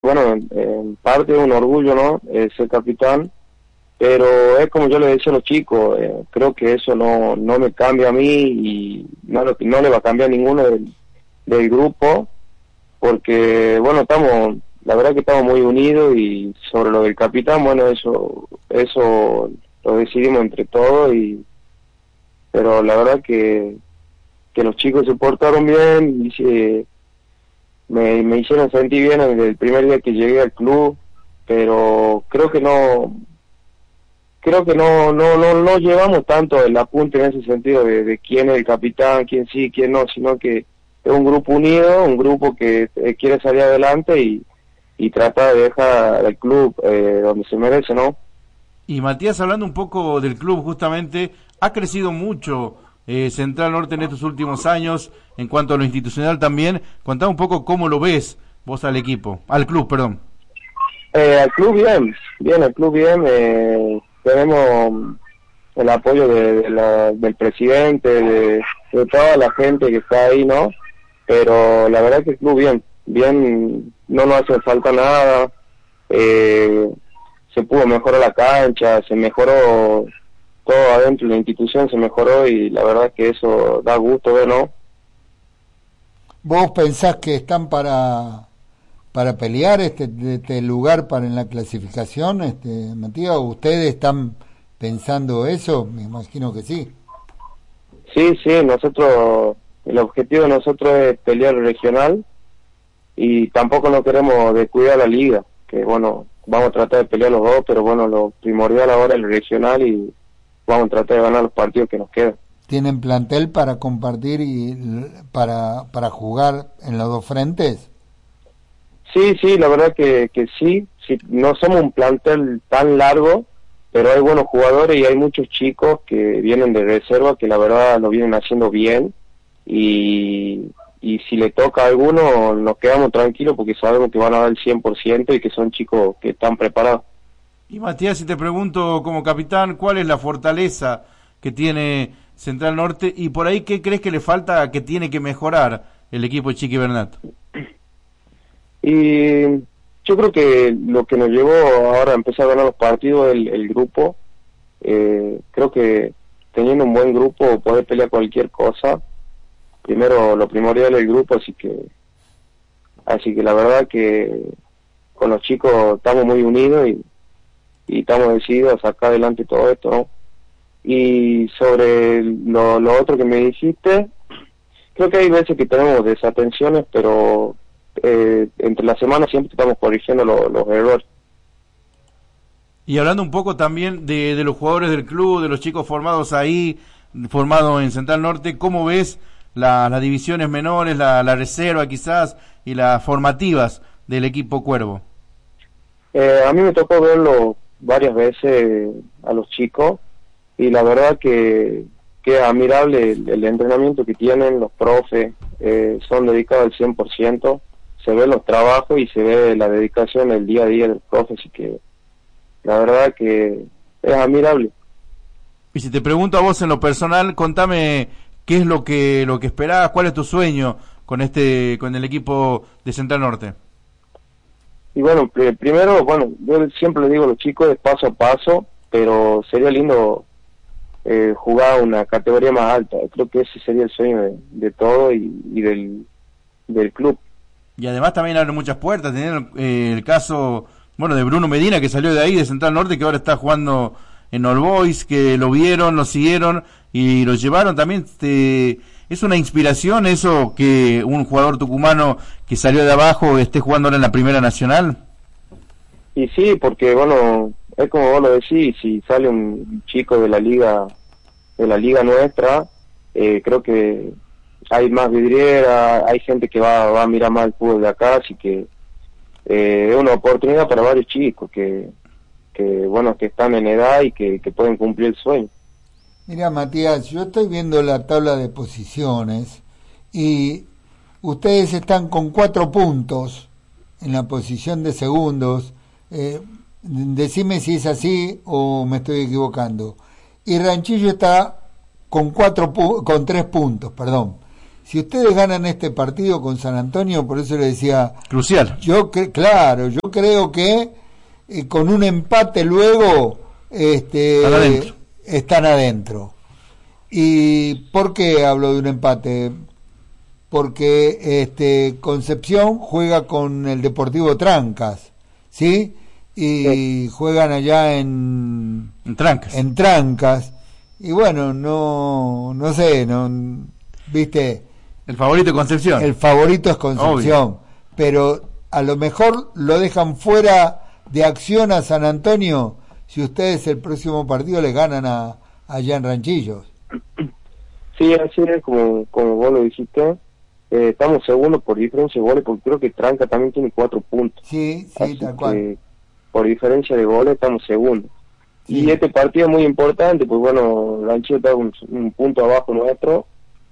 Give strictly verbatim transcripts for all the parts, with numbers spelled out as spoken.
bueno, en parte es un orgullo, ¿no? Eh, ser capitán, pero es como yo le decía a los chicos, eh, creo que eso no no me cambia a mí y no, lo- no le va a cambiar a ninguno del, del grupo, porque, bueno, estamos, la verdad que estamos muy unidos y sobre lo del capitán, bueno, eso eso lo decidimos entre todos, y pero la verdad que, que los chicos se portaron bien y se, me, me hicieron sentir bien desde el primer día que llegué al club, pero creo que no creo que no no no no llevamos tanto el apunte en ese sentido de, de quién es el capitán, quién sí, quién no, sino que es un grupo unido, un grupo que eh, quiere salir adelante y, y trata de dejar al club eh, donde se merece, ¿no? Y Matías, hablando un poco del club, justamente, ha crecido mucho eh, Central Norte en estos últimos años, en cuanto a lo institucional también. Contá un poco cómo lo ves vos al equipo, al club, perdón. Eh, al club bien, bien, al club bien, eh, tenemos el apoyo de, de la, del presidente, de, de toda la gente que está ahí, ¿no? Pero la verdad que el club bien, bien, no nos hace falta nada, eh, se pudo mejorar la cancha, se mejoró todo adentro de la institución, se mejoró y la verdad que eso da gusto ver, ¿no? ¿Vos pensás que están para para pelear este, este lugar para en la clasificación, este Matías? ¿Ustedes están pensando eso? Me imagino que sí. Sí, sí, nosotros, el objetivo de nosotros es pelear el regional y tampoco no queremos descuidar la liga, que bueno, vamos a tratar de pelear los dos, pero bueno, lo primordial ahora es el regional y vamos a tratar de ganar los partidos que nos quedan. ¿Tienen plantel para compartir y para para jugar en los dos frentes? Sí, sí, la verdad que, que sí, sí, no somos un plantel tan largo, pero hay buenos jugadores y hay muchos chicos que vienen de reserva que la verdad lo vienen haciendo bien, y, y si le toca a alguno nos quedamos tranquilos porque sabemos que van a dar el cien por ciento y que son chicos que están preparados. Y Matías, si te pregunto como capitán, ¿cuál es la fortaleza que tiene Central Norte y por ahí qué crees que le falta, que tiene que mejorar el equipo de Chiqui Bernat? Y yo creo que lo que nos llevó ahora a empezar a ganar los partidos es el, el grupo. Eh, creo que teniendo un buen grupo poder pelear cualquier cosa. Primero, lo primordial es el grupo, así que así que la verdad que con los chicos estamos muy unidos y, y estamos decididos a sacar adelante todo esto, ¿no? Y sobre lo, lo otro que me dijiste, creo que hay veces que tenemos desatenciones, pero eh, entre la semana siempre estamos corrigiendo lo, los errores. Y hablando un poco también de, de los jugadores del club, de los chicos formados ahí, formados en Central Norte, ¿cómo ves la, las divisiones menores, la, la reserva quizás y las formativas del equipo Cuervo? Eh, a mí me tocó verlo varias veces a los chicos y la verdad que, que es admirable el, el entrenamiento que tienen los profes, eh, son dedicados al cien por ciento, se ven los trabajos y se ve la dedicación el día a día del profe, así que la verdad que es admirable. Y si te pregunto a vos en lo personal, contame qué es lo que lo que esperás, cuál es tu sueño con este con el equipo de Central Norte. Y bueno, pr primero, bueno, yo siempre le digo a los chicos es paso a paso, pero sería lindo eh, jugar una categoría más alta. Creo que ese sería el sueño de, de todo y, y del, del club. Y además también abre muchas puertas, teniendo eh, el caso, bueno, de Bruno Medina, que salió de ahí, de Central Norte, que ahora está jugando en All Boys, que lo vieron, lo siguieron y lo llevaron también. Te, es una inspiración eso, que un jugador tucumano que salió de abajo esté jugando ahora en la Primera Nacional. Y sí, porque bueno, es como vos lo decís, si sale un chico de la liga, de la liga nuestra, eh, creo que hay más vidriera, hay gente que va, va a mirar más el fútbol de acá, así que eh, es una oportunidad para varios chicos que, que bueno, que están en edad y que, que pueden cumplir el sueño. Mira, Matías, yo estoy viendo la tabla de posiciones y ustedes están con cuatro puntos en la posición de segundos. Eh, decime si es así o me estoy equivocando. Y Ranchillo está con cuatro pu- con tres puntos, perdón. si ustedes ganan este partido con San Antonio, por eso le decía... Crucial. Yo que, claro, yo creo que eh, con un empate luego este, están adentro. Están adentro. ¿Y por qué hablo de un empate? Porque este Concepción juega con el Deportivo Trancas, ¿sí? Y sí. Juegan allá en... En Trancas. En Trancas. Y bueno, no, no sé, no, viste... El favorito es Concepción. El favorito es Concepción. Obvio. Pero a lo mejor lo dejan fuera de acción a San Antonio si ustedes el próximo partido le ganan a allá en Ranchillos. Sí, así es, como, como vos lo dijiste. Eh, estamos segundos por diferencia de goles, porque creo que Tranca también tiene cuatro puntos. Sí, sí, así tal cual. Por diferencia de goles estamos segundos. Sí. Y este partido es muy importante, pues bueno, Ranchillos está un, un punto abajo nuestro,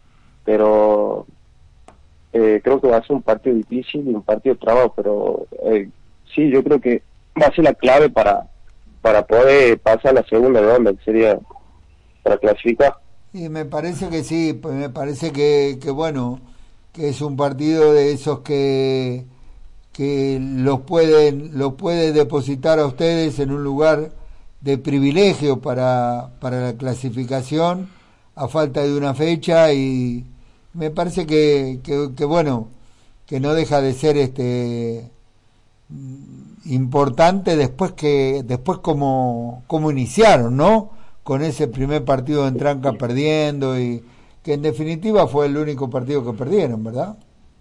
pero eh, creo que va a ser un partido difícil y un partido trabado, pero eh, sí, yo creo que va a ser la clave para para poder pasar la segunda ronda, que sería para clasificar. Y me parece que sí, pues me parece que, que bueno, que es un partido de esos que que los pueden los puede depositar a ustedes en un lugar de privilegio para para la clasificación a falta de una fecha, y me parece que, que, que bueno, que no deja de ser este importante después que después como como iniciaron, ¿no? Con ese primer partido en Tranca perdiendo, y que en definitiva fue el único partido que perdieron, ¿verdad?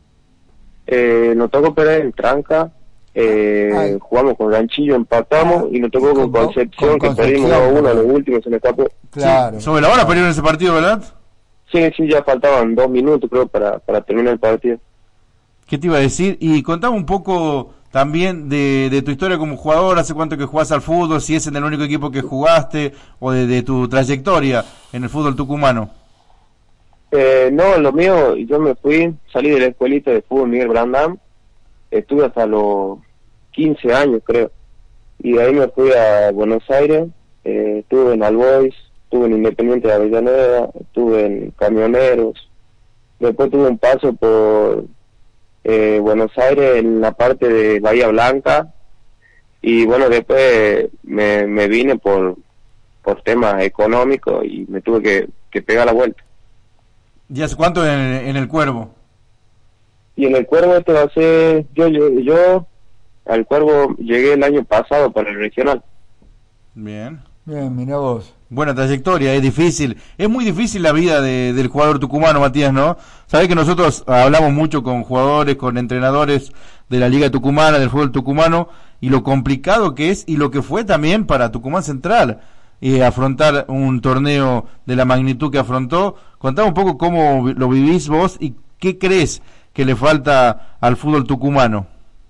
Eh, nos tocó perder en Tranca, eh, jugamos con Ranchillo, empatamos, ah, y nos tocó con, con Concepción, con que Concepción, perdimos uno a los últimos, se le escapó. Claro. Sí. Sobre la hora perdieron ese partido, ¿verdad? Sí, sí, ya faltaban dos minutos creo para, para terminar el partido. ¿Qué te iba a decir? Y contame un poco también de, de tu historia como jugador, hace cuánto que jugás al fútbol, si es en el único equipo que jugaste, o de, de tu trayectoria en el fútbol tucumano. Eh, no, lo mío, yo me fui, salí de la escuelita de fútbol Miguel Brandam, estuve hasta los quince años creo, y de ahí me fui a Buenos Aires, eh, estuve en Albois, estuve en Independiente de Avellaneda, estuve en Camioneros, después tuve un paso por eh, Buenos Aires en la parte de Bahía Blanca, y bueno, después me, me vine por por temas económicos y me tuve que, que pegar la vuelta. ¿Y hace cuánto en, en el Cuervo? Y en el Cuervo esto va a ser, yo, yo, yo al Cuervo llegué el año pasado para el regional. Bien. Bien, mirá vos. Buena trayectoria, es difícil, es muy difícil la vida de, del jugador tucumano, Matías, ¿no? Sabés que nosotros hablamos mucho con jugadores, con entrenadores de la Liga Tucumana, del fútbol tucumano, y lo complicado que es, y lo que fue también para Tucumán Central, eh, afrontar un torneo de la magnitud que afrontó. Contame un poco cómo lo vivís vos y qué crees que le falta al fútbol tucumano.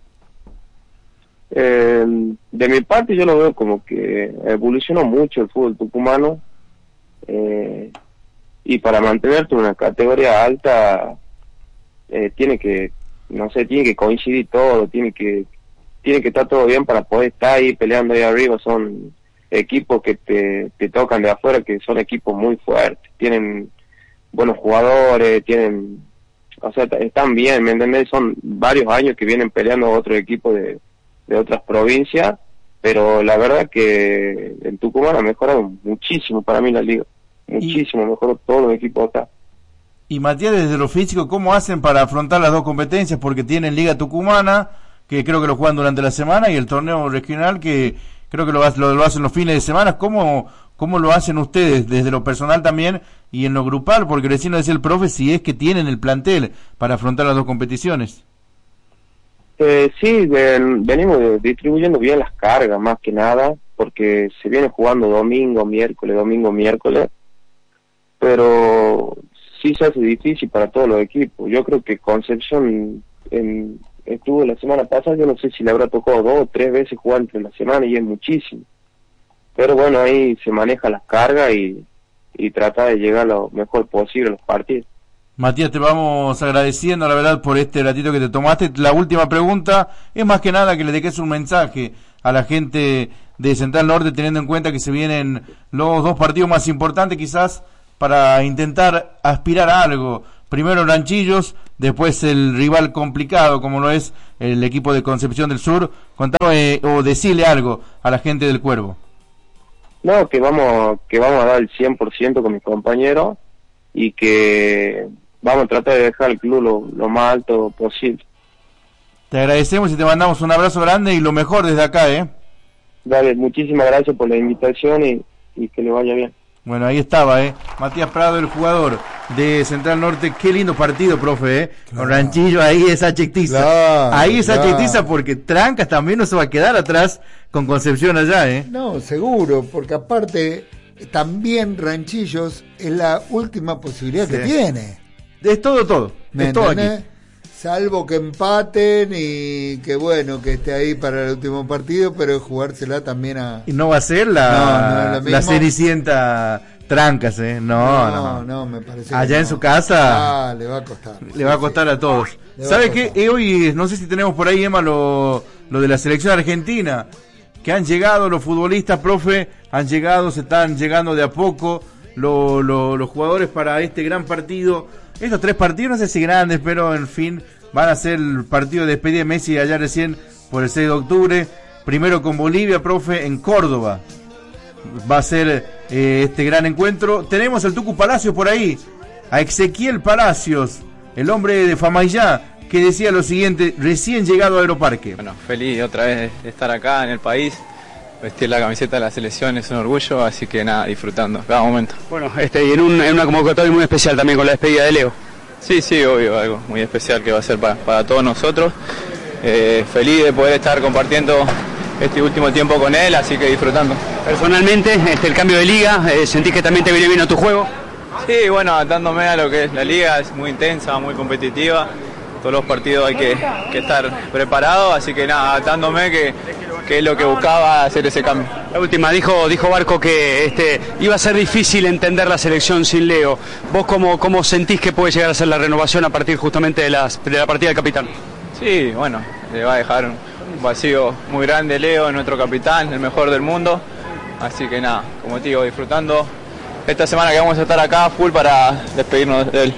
Eh, de mi parte yo lo veo como que evolucionó mucho el fútbol tucumano, eh, y para mantenerte en una categoría alta eh, tiene que, no sé, tiene que coincidir todo, tiene que tiene que estar todo bien para poder estar ahí peleando ahí arriba. Son equipos que te, te tocan de afuera, que son equipos muy fuertes, tienen buenos jugadores, tienen, o sea, están bien, ¿me entendés? Son varios años que vienen peleando otros equipos de de otras provincias, pero la verdad que en Tucumán ha mejorado muchísimo para mí la liga, muchísimo, y, mejoró todos los equipos acá. Y Matías, desde lo físico, ¿cómo hacen para afrontar las dos competencias? Porque tienen Liga Tucumana, que creo que lo juegan durante la semana, y el torneo regional, que creo que lo, lo, lo hacen los fines de semana. ¿Cómo, ¿Cómo lo hacen ustedes, desde lo personal también, y en lo grupal? Porque recién decía el profe, si es que tienen el plantel para afrontar las dos competiciones. Eh, sí, ven, venimos distribuyendo bien las cargas, más que nada, porque se viene jugando domingo, miércoles, domingo, miércoles, pero sí se hace difícil para todos los equipos. Yo creo que Concepción en, estuvo la semana pasada, yo no sé si le habrá tocado dos o tres veces jugar entre la semana, y es muchísimo. Pero bueno, ahí se maneja las cargas y, y trata de llegar lo mejor posible a los partidos. Matías, te vamos agradeciendo, la verdad, por este ratito que te tomaste. La última pregunta es más que nada que le dejes un mensaje a la gente de Central Norte, teniendo en cuenta que se vienen los dos partidos más importantes quizás para intentar aspirar a algo, primero Ranchillos, después el rival complicado como lo es el equipo de Concepción del Sur. Contame eh, o decirle algo a la gente del Cuervo. No, que vamos que vamos a dar el cien por ciento con mis compañeros y que vamos a tratar de dejar el club lo, lo más alto posible. Te agradecemos y te mandamos un abrazo grande y lo mejor desde acá, ¿eh? Dale, muchísimas gracias por la invitación y, y que le vaya bien. Bueno, ahí estaba, ¿eh? Matías Prado, el jugador de Central Norte. Qué lindo partido, profe, ¿eh? Claro. Con Ranchillo, ahí esa chectiza. Claro, ahí esa claro. chectiza porque Trancas también no se va a quedar atrás con Concepción allá, ¿eh? No, seguro, porque aparte también Ranchillos es la última posibilidad sí. que tiene. Es todo, todo. Es todo aquí. Salvo que empaten y que bueno, que esté ahí para el último partido, pero jugársela también a... Y no va a ser la, no, no la Cenicienta Trancas, ¿eh? No, no, no, no me parece allá que en no. su casa... Ah, le va a costar. Le sí, va a costar sí. a todos. ¿Sabe qué? Eh, hoy, no sé si tenemos por ahí, Emma, lo, lo de la selección argentina, que han llegado los futbolistas, profe, han llegado, se están llegando de a poco lo, lo, los jugadores para este gran partido. Estos tres partidos, no sé si grandes, pero en fin, van a ser el partido de despedida de Messi allá recién por el seis de octubre. Primero con Bolivia, profe, en Córdoba. Va a ser eh, este gran encuentro. Tenemos al Tucu Palacios por ahí, a Ezequiel Palacios, el hombre de Famaillá, que decía lo siguiente, recién llegado a Aeroparque. Bueno, feliz otra vez de estar acá en el país. Vestir la camiseta de la selección es un orgullo, así que nada, disfrutando cada momento. Bueno, este y en, un, en una convocatoria muy especial también con la despedida de Leo. Sí, sí, obvio, algo muy especial que va a ser para, para todos nosotros. Eh, feliz de poder estar compartiendo este último tiempo con él, así que disfrutando. Personalmente, este, el cambio de liga, eh, ¿sentís que también te viene bien a tu juego? Sí, bueno, adaptándome a lo que es la liga, es muy intensa, muy competitiva. Todos los partidos hay que, que estar preparados, así que nada, adaptándome que... que es lo que buscaba hacer ese cambio. La última, dijo dijo Barco que este iba a ser difícil entender la selección sin Leo. ¿Vos cómo, cómo sentís que puede llegar a ser la renovación a partir justamente de, las, de la partida del capitán? Sí, bueno, le va a dejar un vacío muy grande Leo, nuestro capitán, el mejor del mundo. Así que nada, como te digo, disfrutando esta semana que vamos a estar acá full para despedirnos de él.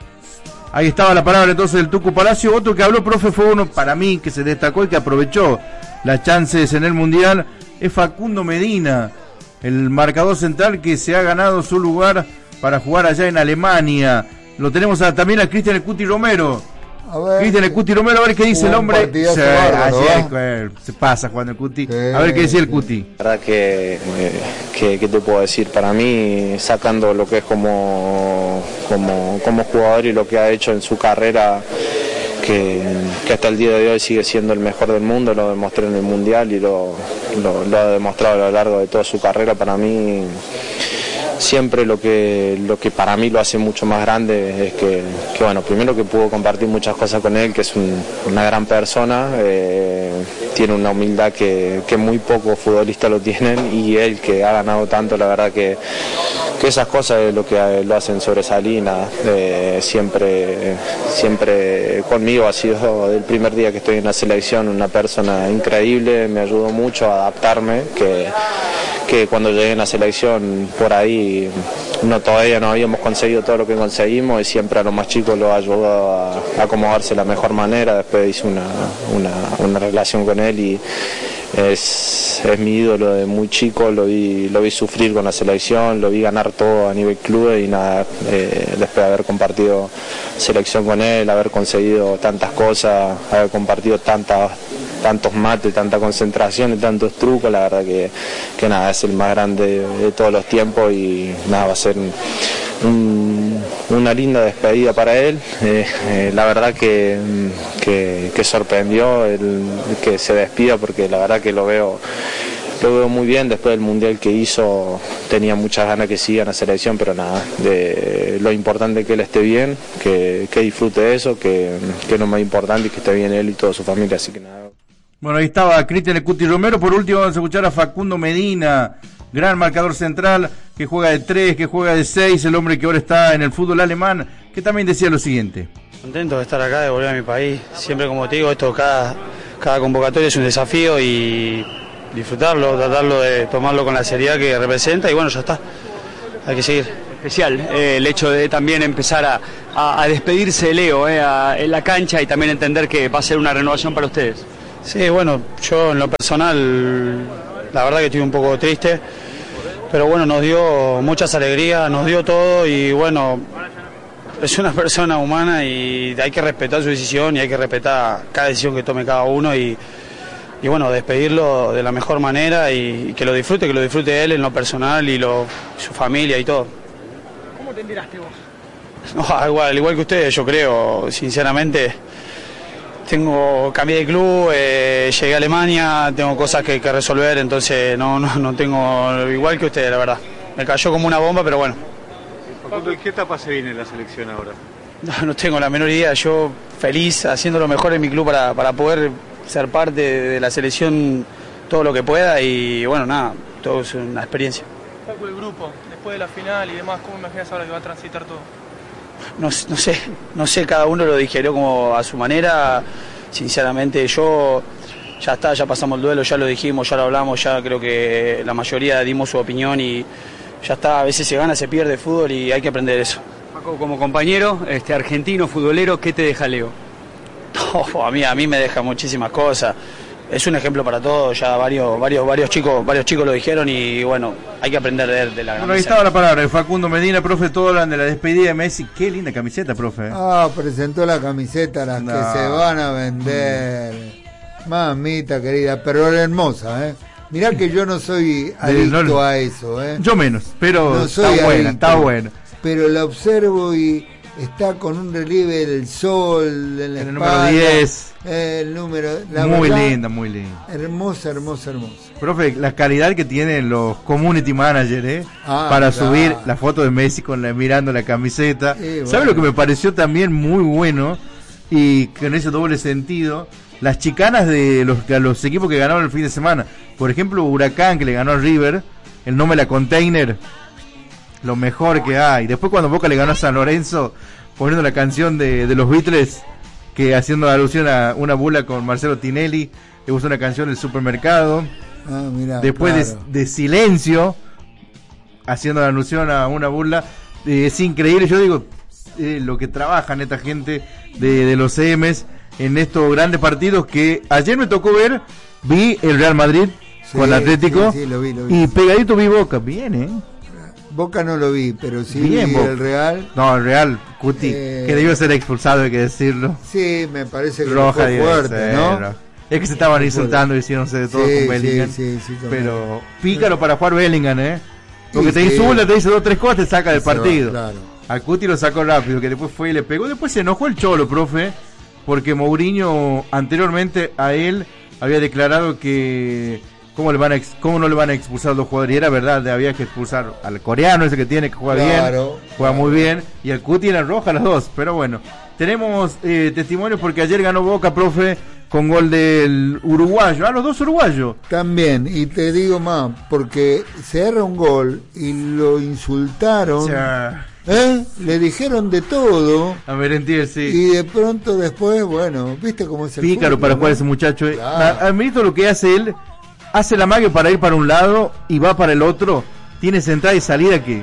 Ahí estaba la palabra entonces del Tucu Palacio. Otro que habló, profe, fue uno para mí que se destacó y que aprovechó las chances en el Mundial, es Facundo Medina, el marcador central que se ha ganado su lugar para jugar allá en Alemania. Lo tenemos a, también a Cristian El Cuti Romero. Cristian El Cuti Romero, a ver qué dice el hombre. Se, bárbaro, ayer, se pasa jugando el Cuti. Sí, a ver qué decía el Cuti. La verdad que, eh, que, que te puedo decir, para mí, sacando lo que es como, como, como jugador y lo que ha hecho en su carrera, Que, que hasta el día de hoy sigue siendo el mejor del mundo, lo demostró en el Mundial y lo, lo, lo ha demostrado a lo largo de toda su carrera. Para mí siempre lo que lo que para mí lo hace mucho más grande es que, que bueno, primero que puedo compartir muchas cosas con él, que es un, una gran persona, eh, tiene una humildad que, que muy pocos futbolistas lo tienen, y él que ha ganado tanto, la verdad que, que esas cosas es lo que lo hacen sobresalir. Nada, eh, siempre, siempre conmigo ha sido del primer día que estoy en la selección una persona increíble, me ayudó mucho a adaptarme, que que cuando llegué en la selección por ahí no todavía no habíamos conseguido todo lo que conseguimos, y siempre a los más chicos los ayudó a, a acomodarse de la mejor manera. Después hice una, una, una relación con él y es, es mi ídolo de muy chico, lo vi, lo vi sufrir con la selección, lo vi ganar todo a nivel club y nada, eh, después de haber compartido selección con él, haber conseguido tantas cosas, haber compartido tantas tantos mates, tanta concentración y tantos trucos, la verdad que, que nada, es el más grande de, de todos los tiempos, y nada, va a ser un, una linda despedida para él. Eh, eh, la verdad que, que, que sorprendió el, que se despida, porque la verdad que lo veo lo veo muy bien. Después del Mundial que hizo tenía muchas ganas que siga en la selección, pero nada, de, lo importante es que él esté bien, que, que disfrute de eso, que, que es lo más importante, y que esté bien él y toda su familia, así que nada. Bueno, ahí estaba Cristian El Cuti Romero. Por último vamos a escuchar a Facundo Medina, gran marcador central, que juega de tres, que juega de seis, el hombre que ahora está en el fútbol alemán, que también decía lo siguiente. Contento de estar acá, de volver a mi país. Siempre, como te digo, esto cada, cada convocatoria es un desafío, y disfrutarlo, tratarlo de tomarlo con la seriedad que representa, y bueno, ya está, hay que seguir. especial eh, el hecho de también empezar a, a, a despedirse de Leo eh, a, en la cancha y también entender que va a ser una renovación para ustedes. Sí, bueno, yo en lo personal, la verdad que estoy un poco triste, pero bueno, nos dio muchas alegrías, nos dio todo y bueno, es una persona humana y hay que respetar su decisión y hay que respetar cada decisión que tome cada uno y, y bueno, despedirlo de la mejor manera y, y que lo disfrute, que lo disfrute él en lo personal y lo, su familia y todo. ¿Cómo te enteraste vos? No, igual, igual que ustedes, yo creo, sinceramente. Tengo, cambié de club, eh, llegué a Alemania, tengo cosas que, que resolver, entonces no, no, no tengo, igual que ustedes, la verdad. Me cayó como una bomba, pero bueno. Facundo, ¿en qué etapa se viene la selección ahora? No, no tengo la menor idea, yo feliz haciendo lo mejor en mi club para, para poder ser parte de la selección todo lo que pueda y bueno, nada, todo es una experiencia. Facu, el grupo, después de la final y demás, ¿cómo imaginas ahora que va a transitar todo? No, no sé, no sé, cada uno lo digerió como a su manera, sinceramente yo, ya está, ya pasamos el duelo, ya lo dijimos, ya lo hablamos, ya creo que la mayoría dimos su opinión y ya está, a veces se gana, se pierde fútbol y hay que aprender eso. Paco, como compañero, este argentino, futbolero, ¿qué te deja Leo? No, a mí, a mí me deja muchísimas cosas. Es un ejemplo para todos, ya varios, varios, varios chicos, varios chicos lo dijeron y bueno, hay que aprender de, de la Bueno, ahí estaba la palabra de Facundo Medina, profe, todo hablan de la despedida de Messi. Qué linda camiseta, profe. Ah, presentó la camiseta, las No. que se van a vender. Mm. Mamita querida, pero hermosa, ¿eh? Mirá que yo no soy adicto no, a eso, ¿eh? Yo menos, pero no está buena, adicto, está buena. Pero la observo y está con un relieve del sol en la El espalda, número diez. El número, la Muy verdad, linda, muy linda. Hermosa, hermosa, hermosa. Profe, la calidad que tienen los community managers, ¿eh? Ah, para claro. subir la foto de Messi con la, mirando la camiseta. Eh, ¿Sabe bueno. lo que me pareció también muy bueno? Y con ese doble sentido, las chicanas de los, de los equipos que ganaron el fin de semana. Por ejemplo, Huracán, que le ganó a River, el nombre de la Container, lo mejor que hay. Después cuando Boca le ganó a San Lorenzo, poniendo la canción de, de los Beatles, que haciendo alusión a una bula con Marcelo Tinelli, le puso una canción del supermercado. Ah, mirá, Después claro. de, de Silencio, haciendo la alusión a una burla, eh, es increíble. Yo digo, eh, lo que trabajan esta gente de, de los C Ms en estos grandes partidos que ayer me tocó ver, vi el Real Madrid Sí, con Atlético sí, sí, lo vi, lo vi. y pegadito vi Boca, bien, ¿eh? Boca no lo vi, pero sí Bien, vi Boca. el Real. No, el Real, Cuti, Eh, que debió ser expulsado, hay que decirlo. Sí, me parece que Roja fue fuerte, directa, ¿no? eh, roja. Es que se estaban insultando y hicieronse de todo Sí, con Bellingham. sí, sí, sí, con pero pícaro para jugar Bellingham, ¿eh? Porque Sí, te sí. insulta, te dice dos tres cosas, te saca del Se va, partido. claro. A Cuti lo sacó rápido, que después fue y le pegó. Después se enojó el Cholo, profe, porque Mourinho anteriormente a él había declarado que cómo le van a ex- cómo no le van a expulsar a los jugadores. Y era verdad, había que expulsar al coreano, ese que tiene que jugar Claro, bien, juega claro. muy bien, y al Cuti eran rojas las dos. Pero bueno, tenemos eh, testimonios porque ayer ganó Boca, profe, con gol del uruguayo, ah, los dos uruguayos. También, y te digo más, porque se erra un gol y lo insultaron, O sea, ¿eh? Le dijeron de todo, a Merentiel, sí. y de pronto después, bueno, ¿viste cómo es el Pícaro fútbol, para no? jugar ese muchacho. eh. Claro. A- Admito lo que hace él, hace la magia para ir para un lado y va para el otro, tiene entrada y salida que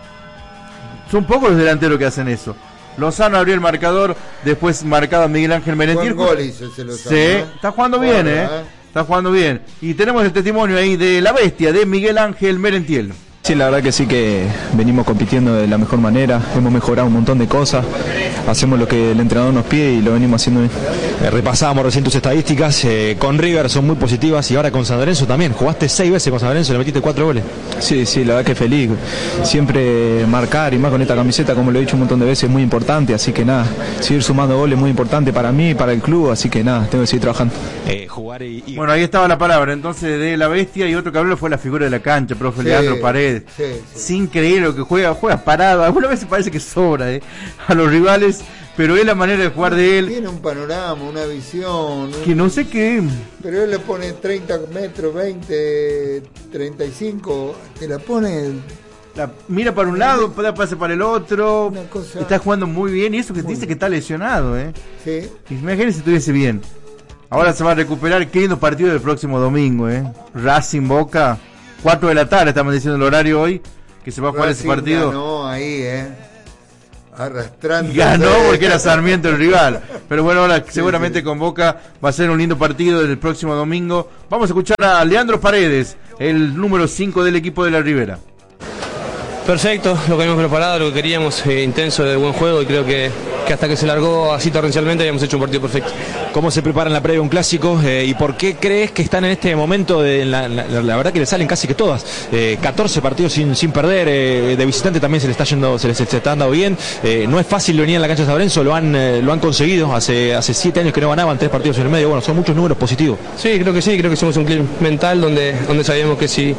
son pocos los delanteros que hacen eso. Lozano abrió el marcador, después marcado Miguel Ángel Merentiel. Buen gol hizo ese Lozano, Sí, ¿eh? está jugando bien, Guarda, eh. eh. Está jugando bien. Y tenemos el testimonio ahí de la bestia, de Miguel Ángel Merentiel. Sí, la verdad que sí que venimos compitiendo de la mejor manera, hemos mejorado un montón de cosas, hacemos lo que el entrenador nos pide y lo venimos haciendo bien. Eh, repasábamos recién tus estadísticas, eh, con River son muy positivas y ahora con San Lorenzo también. Jugaste seis veces con San Lorenzo, le metiste cuatro goles. Sí, sí, la verdad que feliz. Siempre marcar y más con esta camiseta, como lo he dicho un montón de veces, es muy importante, así que nada, seguir sumando goles es muy importante para mí y para el club, así que nada, tengo que seguir trabajando. Eh, jugar y, y... Bueno, ahí estaba la palabra entonces de la bestia, y otro que habló fue la figura de la cancha, profe Sí, Leandro Paredes. sí, sí. Es increíble lo que juega, juega parado, algunas veces parece que sobra eh, a los rivales, pero es la manera de jugar de él, Tiene un panorama, una visión, que un- no sé qué, pero él le pone treinta metros, veinte, treinta y cinco, te la pone, la, mira para un lado, da pase para el otro, Una cosa- está jugando muy bien, y eso que Muy dice bien. que está lesionado, eh. sí, Imagínense si estuviese bien. Ahora se va a recuperar, qué lindo partido del próximo domingo, eh. Racing Boca, cuatro de la tarde, estamos diciendo el horario hoy. que se va a jugar Racing ese partido. Ganó ahí, eh. Arrastrando. Ganó porque era Sarmiento el rival. Pero bueno, ahora sí, seguramente sí. con Boca va a ser un lindo partido el próximo domingo. Vamos a escuchar a Leandro Paredes, el número cinco del equipo de la Ribera. Perfecto, lo que habíamos preparado, lo que queríamos, eh, intenso, de buen juego, y creo que, que hasta que se largó así torrencialmente habíamos hecho un partido perfecto. ¿Cómo se prepara en la previa un clásico eh, y por qué crees que están en este momento? De la, la, la verdad que le salen casi que todas, eh, catorce partidos sin, sin perder, eh, de visitante también se le está yendo, se les está dando bien, eh, no es fácil venir en la cancha de San Lorenzo, lo han, eh, lo han conseguido, hace, hace siete años que no ganaban, tres partidos en el medio, bueno, son muchos números positivos. Sí, creo que sí, creo que somos un club mental donde, donde sabíamos que si...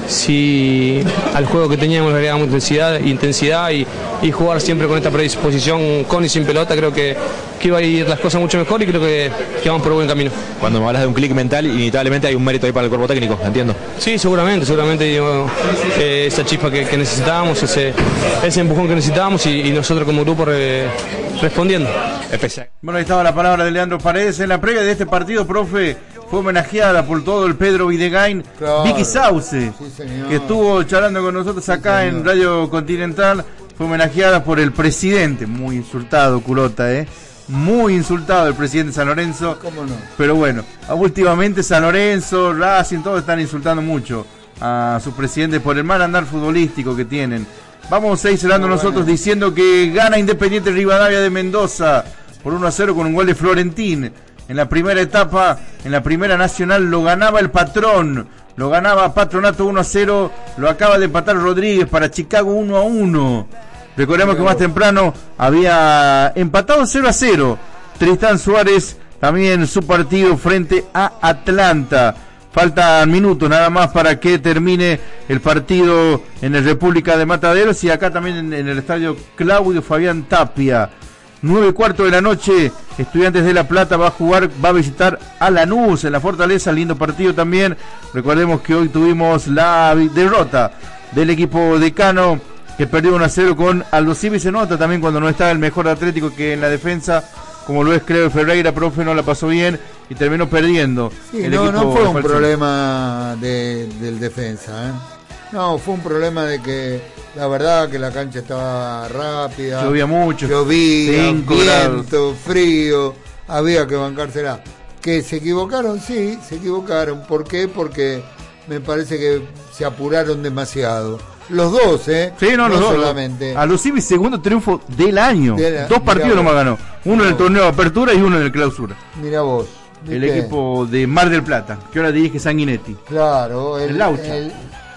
si al juego que teníamos le agregamos intensidad, intensidad y, y jugar siempre con esta predisposición con y sin pelota, creo que, que iba a ir las cosas mucho mejor y creo que, que vamos por buen camino. Cuando me hablas de un clic mental, inevitablemente hay un mérito ahí para el cuerpo técnico, entiendo. Sí, seguramente, seguramente digo, eh, esa chispa que, que necesitábamos, ese, ese empujón que necesitábamos y, y nosotros como grupo re, respondiendo. Bueno, ahí estaba la palabra de Leandro Paredes. En la previa de este partido, profe, fue homenajeada por todo el Pedro Videgain, claro. Vicky Sauce, sí, que estuvo charlando con nosotros acá sí, en Radio Continental, fue homenajeada por el presidente, muy insultado Culota, eh, muy insultado el presidente de San Lorenzo. ¿Cómo no? Pero bueno, últimamente San Lorenzo, Racing, todos están insultando mucho a sus presidentes por el mal andar futbolístico que tienen. Vamos a ir cerrando muy nosotros bueno. diciendo que gana Independiente Rivadavia de Mendoza por uno a cero con un gol de Florentín. En la primera etapa, en la primera nacional, lo ganaba el Patrón, lo ganaba Patronato uno a cero, lo acaba de empatar Rodríguez para Chicago uno a uno. Recordemos que más temprano había empatado cero a cero Tristán Suárez, también su partido frente a Atlanta. Faltan minutos nada más para que termine el partido en el República de Mataderos y acá también en, en el estadio Claudio Fabián Tapia. nueve y cuarto de la noche, Estudiantes de La Plata va a jugar, va a visitar a Lanús en la Fortaleza, lindo partido también. Recordemos que hoy tuvimos la derrota del equipo decano, que perdió uno a cero con Aldo Civi. Se nota también cuando no está el mejor Atlético, que en la defensa, como lo es Creo Ferreira, profe, no la pasó bien y terminó perdiendo. Sí, el no, equipo no fue un problema de, del defensa, ¿eh? No, fue un problema de que la verdad que la cancha estaba rápida, llovía mucho, llovía, viento, grados. frío, había que bancársela. Que se equivocaron, sí, se equivocaron. ¿Por qué? Porque me parece que se apuraron demasiado. Los dos, ¿eh? Sí, no, no los dos. Solamente. A los Civi, segundo triunfo del año. De la, dos partidos nomás ganó. Uno en el torneo de apertura y uno en el clausura. Mira vos. ¿Viste? El equipo de Mar del Plata, que ahora dirige Sanguinetti. Claro, el, el Laucha. El,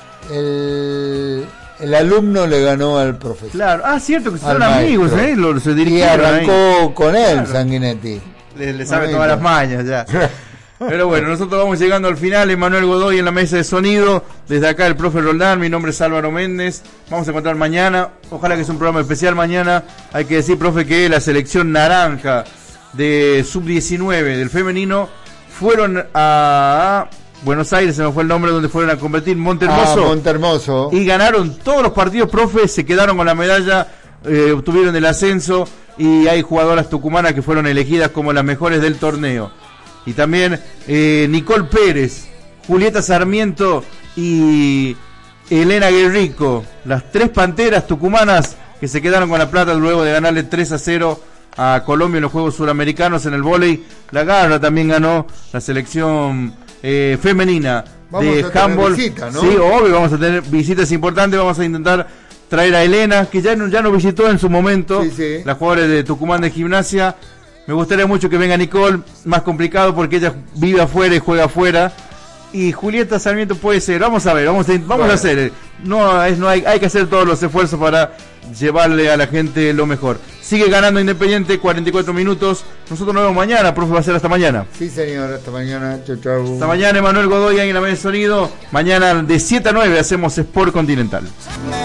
el, el alumno le ganó al profesor. Claro, ah, cierto que son amigos, ¿eh? Lo, se y arrancó ahí con él, claro. Sanguinetti. Le, le sabe todas las mañas ya. Pero bueno, nosotros vamos llegando al final. Emanuel Godoy en la mesa de sonido. Desde acá el profe Roldán, mi nombre es Álvaro Méndez. Vamos a encontrar mañana. Ojalá que sea un programa especial mañana. Hay que decir, profe, que la selección naranja de sub diecinueve del femenino fueron a Buenos Aires, se me fue el nombre, donde fueron a competir, Montehermoso. Ah, Montehermoso. Y ganaron todos los partidos, profe, se quedaron con la medalla, eh, obtuvieron el ascenso y hay jugadoras tucumanas que fueron elegidas como las mejores del torneo. Y también eh, Nicole Pérez, Julieta Sarmiento y Elena Guerrico, las tres panteras tucumanas que se quedaron con la plata luego de ganarle tres a cero a Colombia en los Juegos Suramericanos. En el vóley, la Garra también ganó la selección eh, femenina vamos de handball. Visita, ¿no? Sí, obvio, vamos a tener visitas importantes. Vamos a intentar traer a Elena, que ya, no, ya nos visitó en su momento, sí, sí. la jugadora de Tucumán de gimnasia. Me gustaría mucho que venga Nicole, más complicado porque ella vive afuera y juega afuera. Y Julieta Sarmiento puede ser, vamos a ver, vamos a, vamos bueno. a hacer, no, es, no hay, hay que hacer todos los esfuerzos para llevarle a la gente lo mejor. Sigue ganando Independiente, cuarenta y cuatro minutos. Nosotros nos vemos mañana, profe, va a ser hasta mañana. Sí, señor, hasta mañana, chau, chau. Hasta mañana, Emanuel Godoy ahí en la mesa de sonido. Mañana de siete a nueve hacemos Sport Continental.